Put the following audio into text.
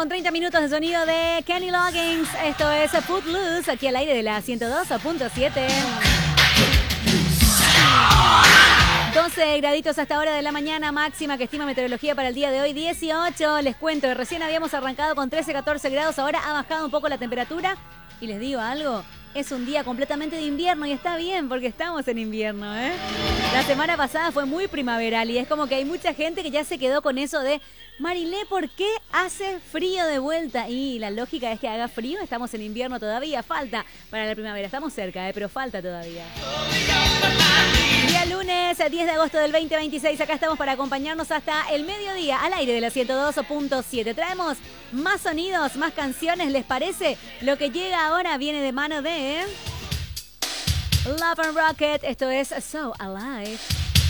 con 30 minutos de sonido de Kenny Loggins. Esto es Footloose, aquí al aire de la 102.7. 12 graditos hasta hora de la mañana, máxima que estima meteorología para el día de hoy, 18. Les cuento, recién habíamos arrancado con 13, 14 grados, ahora ha bajado un poco la temperatura. Y les digo algo, es un día completamente de invierno y está bien porque estamos en invierno, ¿eh? La semana pasada fue muy primaveral y es como que hay mucha gente que ya se quedó con eso de Marilé, ¿por qué hace frío de vuelta? Y la lógica es que haga frío, estamos en invierno todavía, falta para la primavera, estamos cerca, pero falta todavía. Día lunes, 10 de agosto del 2026, acá estamos para acompañarnos hasta el mediodía al aire de la 102.7. Traemos más sonidos, más canciones, ¿les parece? Lo que llega ahora viene de mano de Love and Rocket, esto es So Alive.